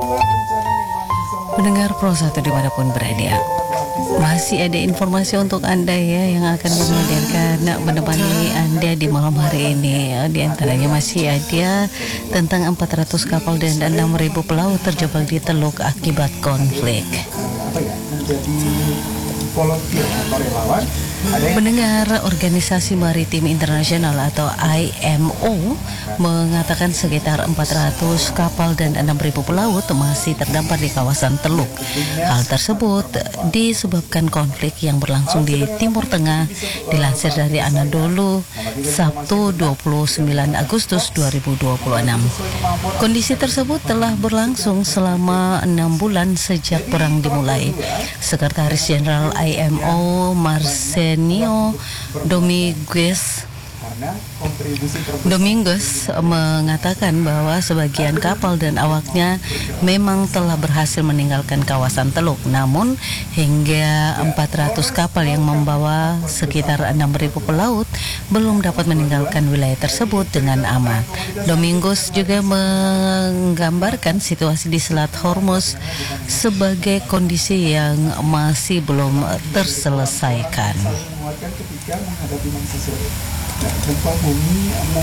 Pendengar Pro 1 dimanapun berada, masih ada informasi untuk Anda ya yang akan kemudian menemani Anda di malam hari ini. Di antaranya masih ada tentang 400 kapal dan 6.000 pelaut terjebak di Teluk akibat konflik. Pendengar, Organisasi Maritim Internasional atau IMO mengatakan sekitar 400 kapal dan 6.000 pelaut masih terdampar di kawasan Teluk. Hal tersebut disebabkan konflik yang berlangsung di Timur Tengah, dilansir dari Anadolu Sabtu 29 Agustus 2026. Kondisi tersebut telah berlangsung selama 6 bulan sejak perang dimulai. Sekretaris Jenderal IMO Marcelino Dominguez mengatakan bahwa sebagian kapal dan awaknya memang telah berhasil meninggalkan kawasan Teluk, namun hingga 400 kapal yang membawa sekitar 6.000 pelaut belum dapat meninggalkan wilayah tersebut dengan aman. Dominguez juga menggambarkan situasi di Selat Hormuz sebagai kondisi yang masih belum terselesaikan. Ketika menghadapi gempa bumi